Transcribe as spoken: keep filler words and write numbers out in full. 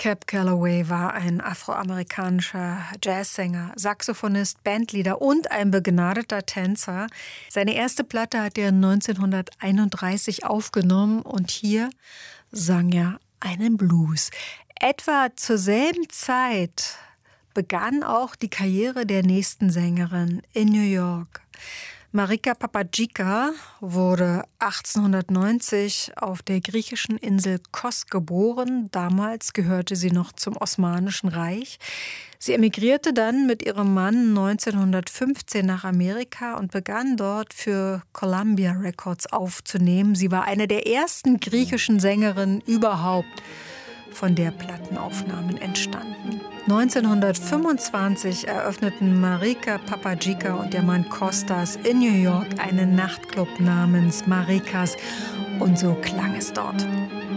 Cab Calloway war ein afroamerikanischer Jazzsänger, Saxophonist, Bandleader und ein begnadeter Tänzer. Seine erste Platte hat er neunzehnhunderteinunddreißig aufgenommen und hier sang er einen Blues. Etwa zur selben Zeit begann auch die Karriere der nächsten Sängerin in New York. Marika Papadjica wurde achtzehnhundertneunzig auf der griechischen Insel Kos geboren. Damals gehörte sie noch zum Osmanischen Reich. Sie emigrierte dann mit ihrem Mann neunzehnhundertfünfzehn nach Amerika und begann dort für Columbia Records aufzunehmen. Sie war eine der ersten griechischen Sängerinnen überhaupt, von der Plattenaufnahmen entstanden. neunzehnhundertfünfundzwanzig eröffneten Marika Papadjica und ihr Mann Kostas in New York einen Nachtclub namens Marikas und so klang es dort.